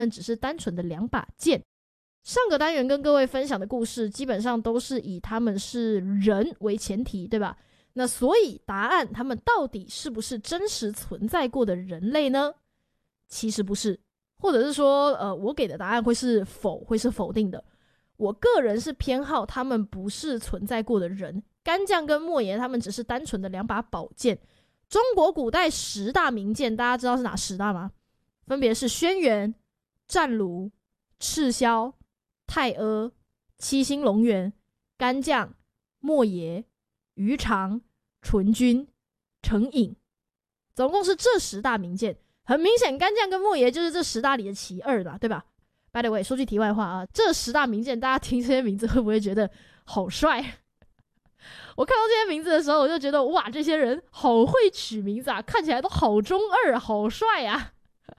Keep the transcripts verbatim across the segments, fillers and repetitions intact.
只是单纯的两把剑。上个单元跟各位分享的故事基本上都是以他们是人为前提，对吧？那所以答案，他们到底是不是真实存在过的人类呢？其实不是，或者是说呃，我给的答案会是否，会是否定的。我个人是偏好他们不是存在过的人，干将跟莫邪他们只是单纯的两把宝剑。中国古代十大名剑，大家知道是哪十大吗？分别是轩辕、战卢、赤霄、太阿、七星龙元、干将、莫邪、于常、纯君、程颖，总共是这十大名剑。很明显，干将跟莫邪就是这十大里的其二啦，对吧？ By the way， 说句题外话啊，这十大名剑大家听这些名字会不会觉得好帅？我看到这些名字的时候，我就觉得哇，这些人好会取名字啊，看起来都好中二，好帅啊！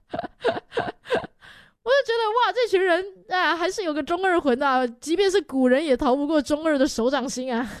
我就觉得哇，这群人啊，还是有个中二魂啊，即便是古人也逃不过中二的手掌心啊！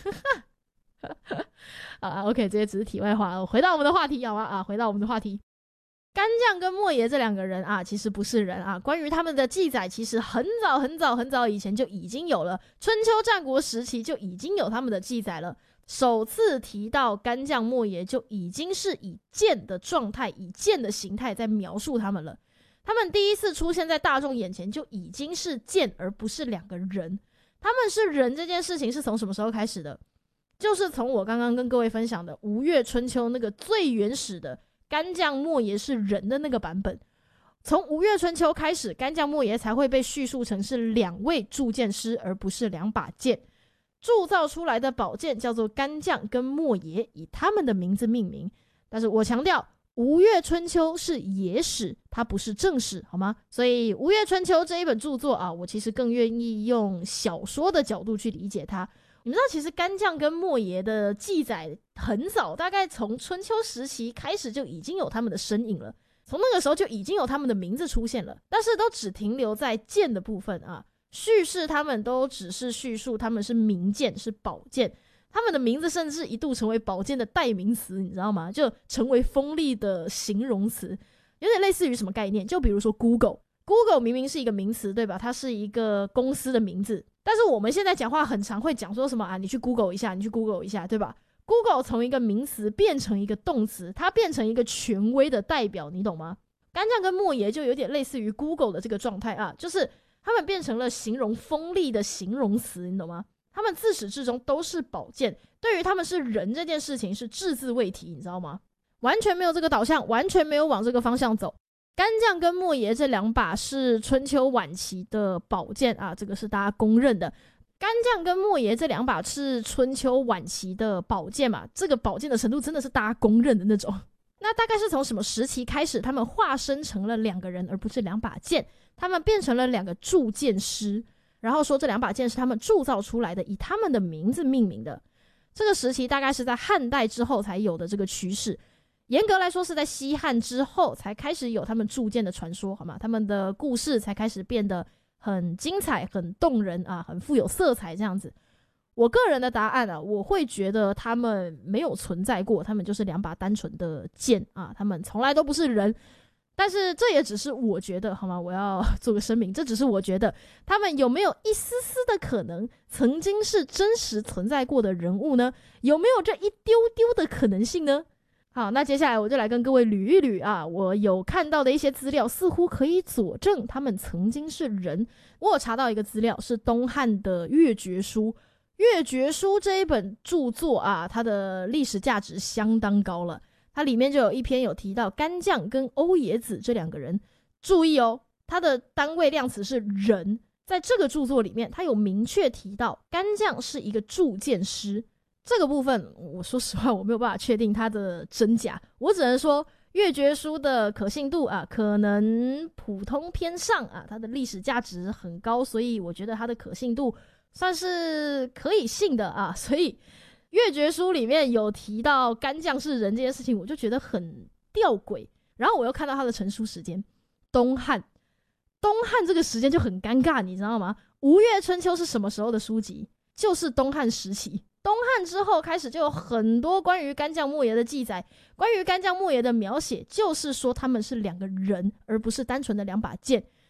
啊 ，OK， 这些只是题外话，回到我们的话题好吗？啊，回到我们的话题。干将跟莫邪这两个人啊，其实不是人啊。关于他们的记载，其实很早很早很早以前就已经有了，春秋战国时期就已经有他们的记载了。首次提到干将莫邪，就已经是以剑的状态，以剑的形态在描述他们了。他们第一次出现在大众眼前，就已经是剑，而不是两个人。他们是人这件事情是从什么时候开始的？就是从我刚刚跟各位分享的吴越春秋那个最原始的干将莫邪是人的那个版本，从吴越春秋开始，干将莫邪才会被叙述成是两位铸剑师，而不是两把剑。铸造出来的宝剑叫做干将跟莫邪，以他们的名字命名。但是我强调，吴越春秋是野史，它不是正史，好吗？所以吴越春秋这一本著作啊，我其实更愿意用小说的角度去理解它。你们知道其实干将跟莫邪的记载很早，大概从春秋时期开始就已经有他们的身影了，从那个时候就已经有他们的名字出现了，但是都只停留在剑的部分啊，叙事他们都只是叙述他们是名剑，是宝剑，他们的名字甚至一度成为宝剑的代名词，你知道吗？就成为锋利的形容词，有点类似于什么概念？就比如说 Google， Google 明明是一个名词，对吧？它是一个公司的名字，但是我们现在讲话很常会讲说什么啊？你去 Google 一下，你去 Google 一下，对吧？ Google 从一个名词变成一个动词，它变成一个权威的代表，你懂吗？干将跟莫邪就有点类似于 Google 的这个状态啊，就是他们变成了形容锋利的形容词，你懂吗？他们自始至终都是宝剑，对于他们是人这件事情是只字未提，你知道吗？完全没有这个导向，完全没有往这个方向走。干将跟莫邪这两把是春秋晚期的宝剑啊，这个是大家公认的。干将跟莫邪这两把是春秋晚期的宝剑嘛，这个宝剑的程度真的是大家公认的那种。那大概是从什么时期开始，他们化身成了两个人，而不是两把剑？他们变成了两个铸剑师，然后说这两把剑是他们铸造出来的，以他们的名字命名的。这个时期大概是在汉代之后才有的这个趋势。严格来说是在西汉之后才开始有他们铸剑的传说，好吗？他们的故事才开始变得很精彩、很动人啊，很富有色彩这样子。我个人的答案啊，我会觉得他们没有存在过，他们就是两把单纯的剑啊，他们从来都不是人。但是这也只是我觉得，好吗？我要做个声明，这只是我觉得，他们有没有一丝丝的可能曾经是真实存在过的人物呢？有没有这一丢丢的可能性呢？好，那接下来我就来跟各位捋一捋啊，我有看到的一些资料似乎可以佐证他们曾经是人。我有查到一个资料，是东汉的《越绝书》。《越绝书》这一本著作啊，它的历史价值相当高了。它里面就有一篇有提到干将跟欧冶子这两个人。注意哦，它的单位量词是人。在这个著作里面，它有明确提到干将是一个铸剑师。这个部分我说实话我没有办法确定它的真假，我只能说越绝书的可信度啊，可能普通偏上啊，它的历史价值很高，所以我觉得它的可信度算是可以信的啊。所以越绝书里面有提到干将是人这件事情，我就觉得很吊诡。然后我又看到它的成书时间，东汉，东汉这个时间就很尴尬，你知道吗？吴越春秋是什么时候的书籍？就是东汉时期。东汉之后开始就有很多关于干将莫邪的记载，关于干将莫邪的描写就是说他们是两个人，而不是单纯的两把剑。